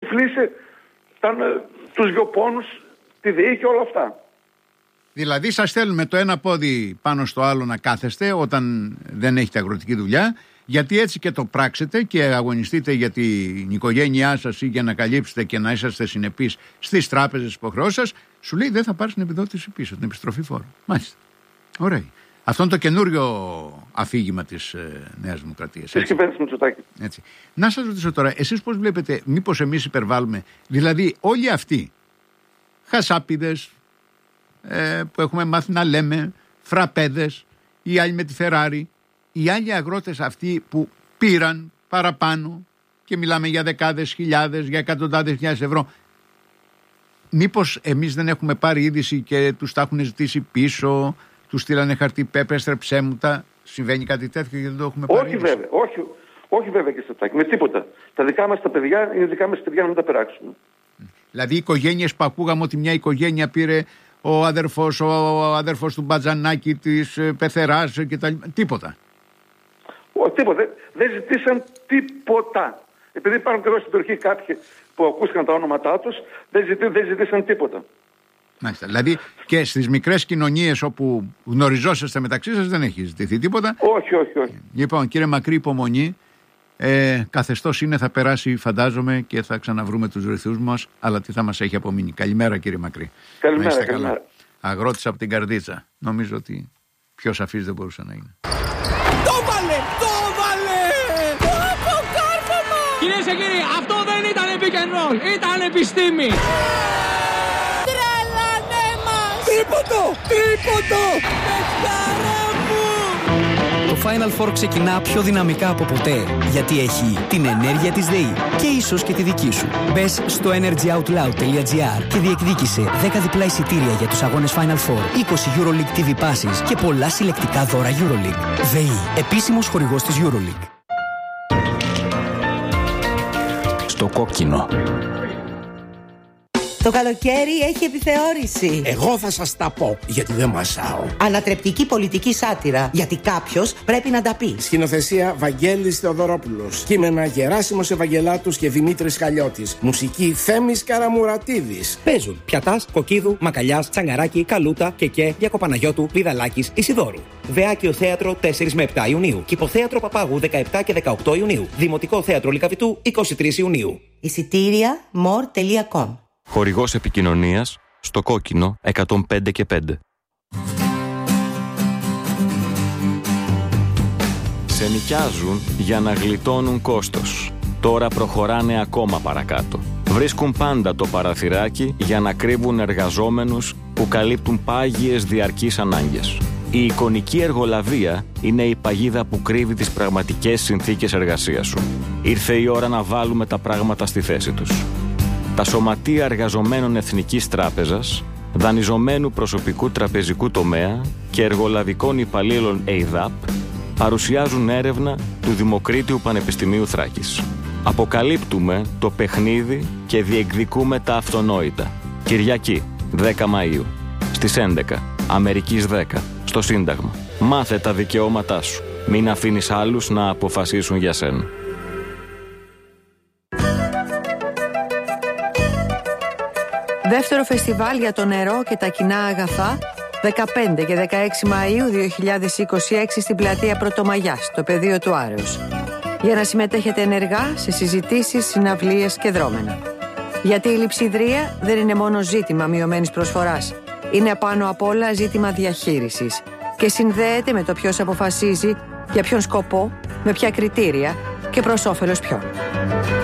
τυφλίσει τους γιοπόνους, τη ΔΕΗ και όλα αυτά. Δηλαδή σας θέλουμε το ένα πόδι πάνω στο άλλο να κάθεστε όταν δεν έχετε αγροτική δουλειά, γιατί έτσι και το πράξετε και αγωνιστείτε για την οικογένειά σας ή για να καλύψετε και να είσαστε συνεπείς στις τράπεζες υποχρεώσεις σας, σου λέει δεν θα πάρεις την επιδότηση πίσω, την επιστροφή φόρου. Μάλιστα. Ωραία. Αυτό είναι το καινούριο αφήγημα της Νέας Δημοκρατίας. Της κυβέρνησης Μητσοτάκη. Έτσι. Να σας ρωτήσω τώρα, εσείς πώς βλέπετε, μήπως εμείς υπερβάλλουμε, δηλαδή όλοι αυτοί, χασάπιδες που έχουμε μάθει να λέμε, φραπέδες, οι άλλοι με τη Φεράρι, οι άλλοι αγρότες αυτοί που πήραν παραπάνω και μιλάμε για δεκάδες χιλιάδες, για εκατοντάδες χιλιάδες ευρώ, μήπως εμείς δεν έχουμε πάρει είδηση και τους τα έχουν ζητήσει πίσω, τους στείλανε χαρτί, επέστρεψέ μου τα, συμβαίνει κάτι τέτοιο και δεν το έχουμε πάρει? Όχι βέβαια, όχι βέβαια και Στατάκη, με τίποτα. Τα δικά μας τα παιδιά είναι δικά μας παιδιά να μην τα περάξουμε. Δηλαδή οι οικογένειες που ακούγαμε ότι μια οικογένεια πήρε ο αδερφός του Μπατζανάκη, της Πεθεράς και τα λοιπά, τίποτα. Τίποτα, δεν ζητήσαν τίποτα. Επειδή υπάρχουν και εδώ στην περιοχή κάποιοι που ακούστηκαν τα όνοματά τους, δεν ζητήσαν τίποτα. Μάλιστα. Δηλαδή και στις μικρές κοινωνίες όπου γνωριζόσαστε μεταξύ σας δεν έχει ζητηθεί τίποτα. Όχι. Λοιπόν, κύριε Μακρύ, υπομονή. Καθεστώς είναι, θα περάσει φαντάζομαι και θα ξαναβρούμε τους ρυθμούς μας, αλλά τι θα μας έχει απομείνει. Καλημέρα κύριε Μακρύ. Καλημέρα. Αγρότης από την Καρδίτσα. Νομίζω ότι πιο σαφής δεν μπορούσε να είναι. Το βάλε! Το κάρφωμα! Κυρίες και κύριοι, αυτό δεν ήταν pick and roll, ήταν επιστήμη! Τρελανέ μας! Τίποτο! Παιχτάρα μου! Το Final Four ξεκινά πιο δυναμικά από ποτέ, γιατί έχει την ενέργεια της ΔΕΗ και ίσως και τη δική σου. Μπες στο energyoutloud.gr και διεκδίκησε 10 διπλά εισιτήρια για τους αγώνες Final Four, 20 EuroLeague TV passes και πολλά συλλεκτικά δώρα EuroLeague. ΔΕΗ, επίσημος χορηγός της EuroLeague. Στο κόκκινο. Το καλοκαίρι έχει επιθεώρηση. Εγώ θα σας τα πω, γιατί δεν μασάω. Ανατρεπτική πολιτική σάτυρα, γιατί κάποιος πρέπει να τα πει. Σκηνοθεσία Βαγγέλης Θεοδωρόπουλος. Κείμενα Γεράσιμος Ευαγγελάτους και Δημήτρης Χαλιώτης. Μουσική Θέμης Καραμουρατίδης. Παίζουν Πιατάς, Κοκκίδου, Μακαλιάς, Τσαγκαράκη, Καλούτα, Κεκέ, Διακοπαναγιώτου, Βιδαλάκης, Ισιδόρου. Δεάκιο Θέατρο 4 με 7 Ιουνίου. Κηποθέατρο Παπάγου 17 και 18 Ιουνίου. Δημοτικό Θέατρο Λυκαβητού 23 Ιουνίου. Εισιτήρια more.com. Χορηγός επικοινωνίας στο κόκκινο 105 και 5. Σε νοικιάζουν για να γλιτώνουν κόστος. Τώρα προχωράνε ακόμα παρακάτω. Βρίσκουν πάντα το παραθυράκι για να κρύβουν εργαζόμενους που καλύπτουν πάγιες διαρκείς ανάγκες. Η εικονική εργολαβία είναι η παγίδα που κρύβει τις πραγματικές συνθήκες εργασίας σου. Ήρθε η ώρα να βάλουμε τα πράγματα στη θέση τους. Τα Σωματεία Εργαζομένων Εθνικής Τράπεζας, δανειζομένου προσωπικού τραπεζικού τομέα και εργολαβικών υπαλλήλων ΕΙΔΑΠ παρουσιάζουν έρευνα του Δημοκρίτιου Πανεπιστημίου Θράκης. Αποκαλύπτουμε το παιχνίδι και διεκδικούμε τα αυτονόητα. Κυριακή, 10 Μαΐου, στις 11, Αμερικής 10, στο Σύνταγμα. Μάθε τα δικαιώματά σου. Μην αφήνεις άλλους να αποφασίσουν για σένα. Δεύτερο φεστιβάλ για το νερό και τα κοινά αγαθά, 15 και 16 Μαΐου 2026 στην πλατεία Πρωτομαγιάς, στο πεδίο του Άρεως. Για να συμμετέχετε ενεργά σε συζητήσεις, συναυλίες και δρόμενα. Γιατί η λειψιδρία δεν είναι μόνο ζήτημα μειωμένης προσφοράς. Είναι πάνω απ' όλα ζήτημα διαχείρισης και συνδέεται με το ποιος αποφασίζει, για ποιον σκοπό, με ποια κριτήρια και προς όφελος ποιον.